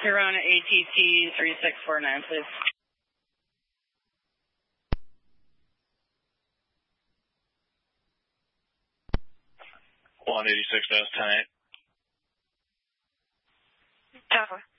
You're on ATT 3649, please. 186 S 10-8. Tower.